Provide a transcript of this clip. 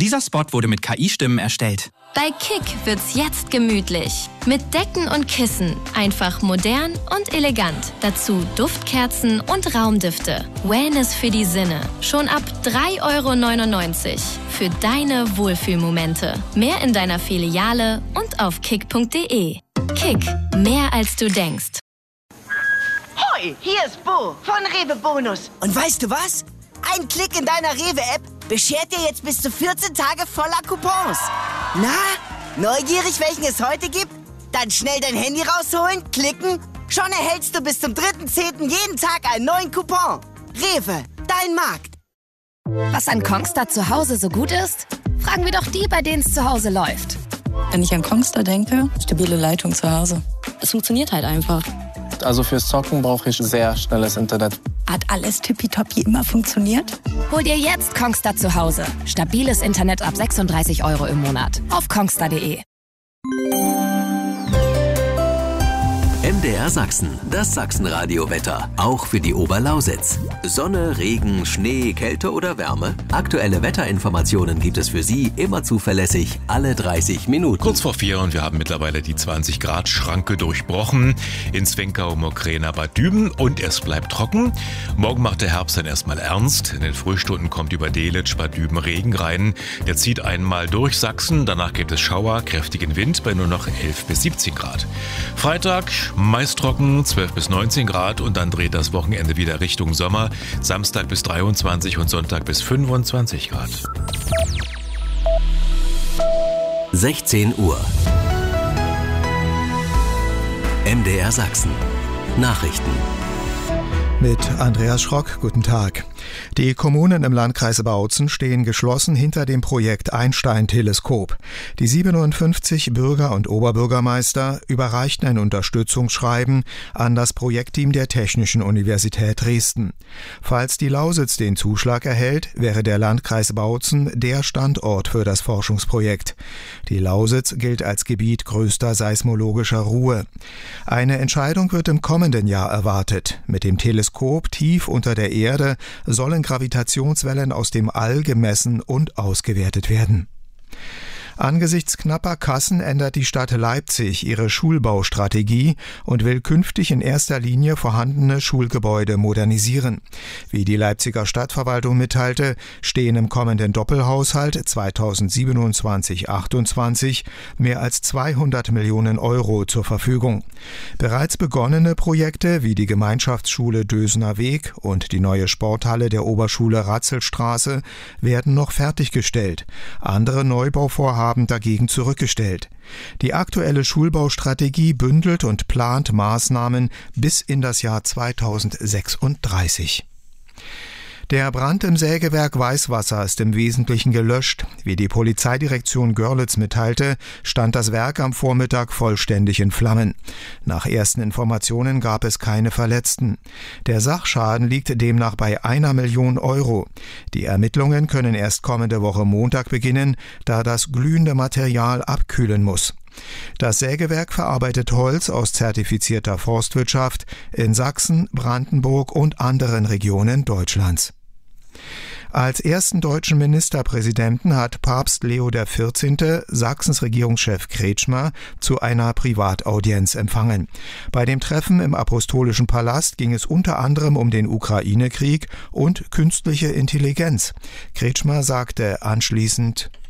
Dieser Spot wurde mit KI-Stimmen erstellt. Bei Kick wird's jetzt gemütlich. Mit Decken und Kissen. Einfach modern und elegant. Dazu Duftkerzen und Raumdüfte. Wellness für die Sinne. Schon ab 3,99 € für deine Wohlfühlmomente. Mehr in deiner Filiale und auf kick.de. Kick, mehr als du denkst. Hoi, hier ist Bo von Rewe Bonus. Und weißt du was? Ein Klick in deiner Rewe-App beschert dir jetzt bis zu 14 Tage voller Coupons. Na, neugierig, welchen es heute gibt? Dann schnell dein Handy rausholen, klicken. Schon erhältst du bis zum 3.10. jeden Tag einen neuen Coupon. Rewe, dein Markt. Was an Kongstar zu Hause so gut ist? Fragen wir doch die, bei denen es zu Hause läuft. Wenn ich an Kongstar denke, stabile Leitung zu Hause. Es funktioniert halt einfach. Also fürs Zocken brauche ich sehr schnelles Internet. Hat alles tippitoppi immer funktioniert? Hol dir jetzt Kongstar zu Hause. Stabiles Internet ab 36 € im Monat. Auf kongstar.de. MDR Sachsen, das Sachsenradio-Wetter, auch für die Oberlausitz. Sonne, Regen, Schnee, Kälte oder Wärme? Aktuelle Wetterinformationen gibt es für Sie immer zuverlässig, alle 30 Minuten. Kurz vor 4 und wir haben mittlerweile die 20-Grad-Schranke durchbrochen in Zwinkau, Mokrena, Bad Düben und es bleibt trocken. Morgen macht der Herbst dann erstmal ernst. In den Frühstunden kommt über Delitzsch, Bad Düben Regen rein. Der zieht einmal durch Sachsen, danach gibt es Schauer, kräftigen Wind bei nur noch 11 bis 17 Grad. Freitag meist trocken, 12 bis 19 Grad und dann dreht das Wochenende wieder Richtung Sommer. Samstag bis 23 und Sonntag bis 25 Grad. 16 Uhr. MDR Sachsen. Nachrichten. Mit Andreas Schrock, guten Tag. Die Kommunen im Landkreis Bautzen stehen geschlossen hinter dem Projekt Einstein-Teleskop. Die 57 Bürger- und Oberbürgermeister überreichten ein Unterstützungsschreiben an das Projektteam der Technischen Universität Dresden. Falls die Lausitz den Zuschlag erhält, wäre der Landkreis Bautzen der Standort für das Forschungsprojekt. Die Lausitz gilt als Gebiet größter seismologischer Ruhe. Eine Entscheidung wird im kommenden Jahr erwartet. Mit dem Teleskop tief unter der Erde sollen Gravitationswellen aus dem All gemessen und ausgewertet werden. Angesichts knapper Kassen ändert die Stadt Leipzig ihre Schulbaustrategie und will künftig in erster Linie vorhandene Schulgebäude modernisieren. Wie die Leipziger Stadtverwaltung mitteilte, stehen im kommenden Doppelhaushalt 2027/28 mehr als 200 Millionen € zur Verfügung. Bereits begonnene Projekte wie die Gemeinschaftsschule Dösener Weg und die neue Sporthalle der Oberschule Ratzelstraße werden noch fertiggestellt. Andere Neubauvorhaben dagegen zurückgestellt. Die aktuelle Schulbaustrategie bündelt und plant Maßnahmen bis in das Jahr 2036. Der Brand im Sägewerk Weißwasser ist im Wesentlichen gelöscht. Wie die Polizeidirektion Görlitz mitteilte, stand das Werk am Vormittag vollständig in Flammen. Nach ersten Informationen gab es keine Verletzten. Der Sachschaden liegt demnach bei 1 Million €. Die Ermittlungen können erst kommende Woche Montag beginnen, da das glühende Material abkühlen muss. Das Sägewerk verarbeitet Holz aus zertifizierter Forstwirtschaft in Sachsen, Brandenburg und anderen Regionen Deutschlands. Als ersten deutschen Ministerpräsidenten hat Papst Leo XIV. Sachsens Regierungschef Kretschmer zu einer Privataudienz empfangen. Bei dem Treffen im Apostolischen Palast ging es unter anderem um den Ukraine-Krieg und künstliche Intelligenz. Kretschmer sagte anschließend: